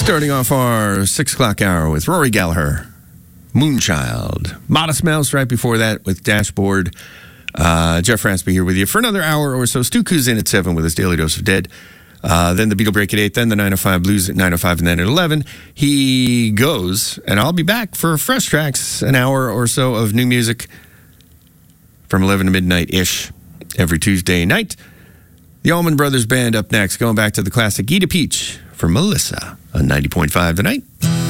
Starting off our 6 o'clock hour with Rory Gallagher, Moonchild, Modest Mouse right before that with Dashboard. Jeff Raspy here with you for another hour or so. Stu Ku's in at 7 with his Daily Dose of Dead. Then the Beatle Break at 8, then the 905 Blues at 905, and then at 11. He goes, and I'll be back for Fresh Tracks, an hour or so of new music from 11 to midnight-ish every Tuesday night. The Allman Brothers Band up next, going back to the classic Eat a Peach for Melissa on 90.5 tonight.